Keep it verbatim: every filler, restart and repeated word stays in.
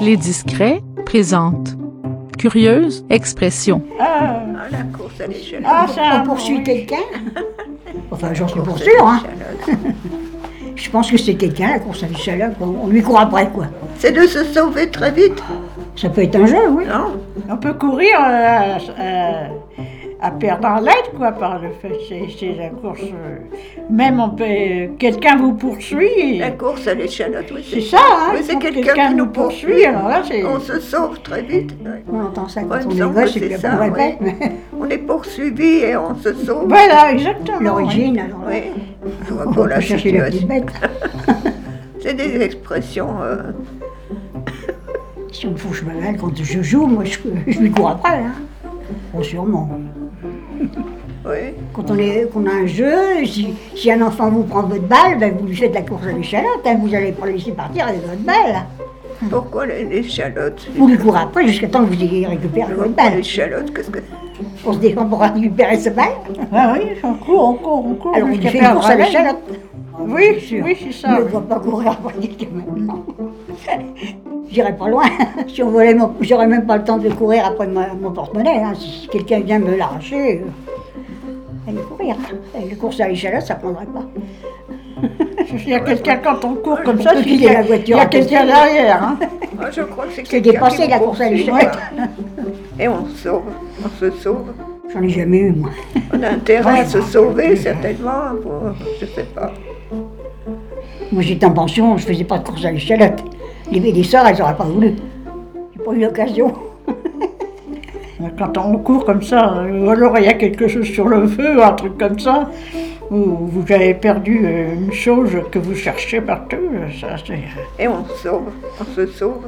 Les Discrets présentent Curieuse expression. Ah, Ah, la course à l'échalote. ah, ça, On poursuit oui. quelqu'un. Enfin, j'en suis pour Course à sûr. Hein. l'échalote. Je pense que c'est quelqu'un, la course à l'échalote. On, on lui court après, quoi. C'est de se sauver très vite, Ça peut être un jeu, oui. non? On peut courir euh, euh, à perdre en l'aide, quoi, par le fait. C'est, c'est la course. euh, même on peut. Quelqu'un vous poursuit. La course à l'échalote, oui. C'est ça, hein. Oui, c'est quand quelqu'un qui nous poursuit. Alors là, c'est. On se sauve très vite. Oui. On entend ça quand Ouais, il on me est semble gosse que et puis c'est après ça, on répète. mais On est poursuivi et on se sauve. Voilà, exactement. L'origine, alors là, Oui. Je vois on pour peut la chercher la petite situation. bête. C'est des expressions. euh, Si on me fout mal quand je joue, moi je, je lui cours après. Hein. Bon, sûrement. oui. Quand on, est, qu'on a un jeu, si, si un enfant vous prend votre balle, ben vous lui faites la course à l'échalote, hein, vous n'allez pas le laisser partir avec votre balle. Pourquoi les- l'échalote? Vous lui courez après jusqu'à temps que vous ayez récupéré votre Pourquoi balle. l'échalote? Qu'est-ce que On se défend pour récupérer sa balle. Ah oui, on court, on court, on court. Alors on lui jusqu'à fait une perdre course à la l'échalote. Oui, Sûr. oui, c'est ça. Mais on ne va pas courir après quelqu'un maintenant. J'irai pas loin. Si on volait mon... J'aurais même pas le temps de courir après ma- mon porte-monnaie. Hein. Si quelqu'un vient me l'arracher, euh... allez courir. Et les courses à l'échalote, ça prendrait pas. Il y a quelqu'un, quand on court comme On ça, peut c'est qu'il filer y a, la voiture il y a à côté. quelqu'un derrière. Hein. Ah, je crois que c'est C'est quelqu'un dépassé qui la nous course à poursuit, l'échalote. voilà. Et on se sauve. On se sauve. J'en ai jamais eu, moi. On a intérêt à Ouais, se bah, sauver, certainement. Pour, je sais pas. Moi, j'étais en pension, je faisais pas de course à l'échalote. Les, les sœurs, elles n'auraient pas voulu. J'ai pas eu l'occasion. Quand on court comme ça, ou alors il y a quelque chose sur le feu, un truc comme ça, ou vous avez perdu euh, une chose que vous cherchez partout, ça c'est... Et on se sauve. On se sauve.